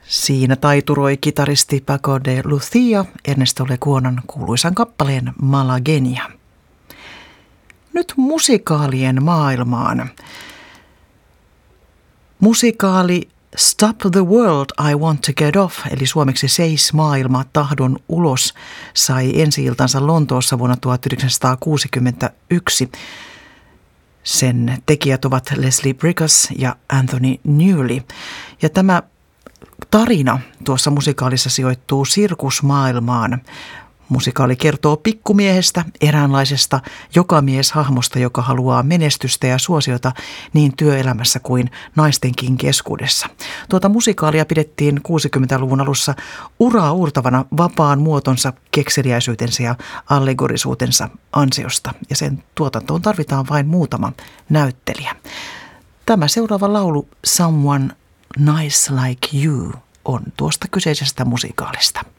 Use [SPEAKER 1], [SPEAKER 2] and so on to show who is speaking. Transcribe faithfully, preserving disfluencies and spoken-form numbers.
[SPEAKER 1] Siinä taituroi kitaristi Paco de Lucia Ernesto Lecuonan kuuluisan kappaleen Malagenia. Nyt musikaalien maailmaan. Musikaali Stop the World, I Want to Get Off, eli suomeksi Seis maailma, tahdon ulos, sai ensi-iltansa Lontoossa vuonna tuhatyhdeksänsataakuusikymmentäyksi. Sen tekijät ovat Leslie Bricusse ja Anthony Newley. Ja tämä tarina tuossa musikaalissa sijoittuu sirkusmaailmaan. Musikaali kertoo pikkumiehestä, eräänlaisesta jokamieshahmosta, joka haluaa menestystä ja suosiota niin työelämässä kuin naistenkin keskuudessa. Tuota musikaalia pidettiin kuusikymmentäluvun alussa uraa uurtavana vapaan muotonsa, kekseliäisyytensä ja allegorisuutensa ansiosta. Ja sen tuotantoon tarvitaan vain muutama näyttelijä. Tämä seuraava laulu Someone Nice Like You on tuosta kyseisestä musikaalista.